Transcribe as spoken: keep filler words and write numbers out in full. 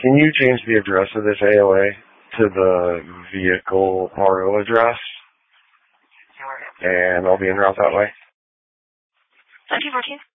Can you change the address of this A O A to the vehicle R O address? And I'll be en route that way. seventeen fourteen.